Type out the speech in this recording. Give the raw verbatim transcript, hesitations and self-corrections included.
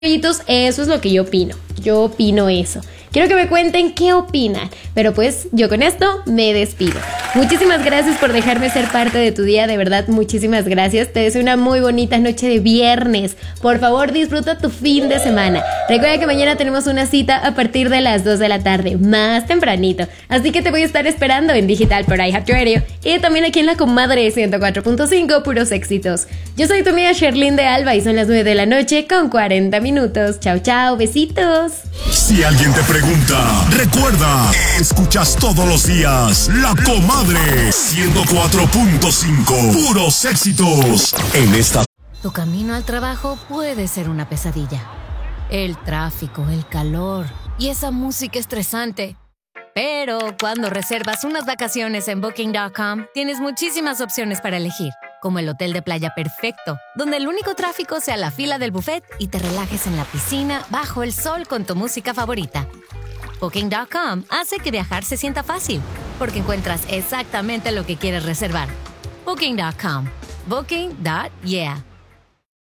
Eso es lo que yo opino. Yo opino eso. Quiero que me cuenten qué opinan. Pero pues yo con esto me despido. Muchísimas gracias por dejarme ser parte de tu día. De verdad, muchísimas gracias. Te deseo una muy bonita noche de viernes. Por favor, disfruta tu fin de semana. Recuerda que mañana tenemos una cita a partir de las dos de la tarde, más tempranito. Así que te voy a estar esperando en Digital por iHeart Radio y también aquí en La Comadre ciento cuatro punto cinco, puros éxitos. Yo soy tu amiga Sherlyn de Alba y son las nueve de la noche con cuarenta minutos. Chao, chao, besitos. Si alguien te pregunta, recuerda, escuchas todos los días La Comadre ciento cuatro punto cinco, puros éxitos. En esta... Tu camino al trabajo puede ser una pesadilla. El tráfico, el calor y esa música estresante. Pero cuando reservas unas vacaciones en Booking punto com, tienes muchísimas opciones para elegir, como el hotel de playa perfecto, donde el único tráfico sea la fila del buffet y te relajes en la piscina bajo el sol con tu música favorita. Booking punto com hace que viajar se sienta fácil, porque encuentras exactamente lo que quieres reservar. Booking punto com. Booking. Yeah.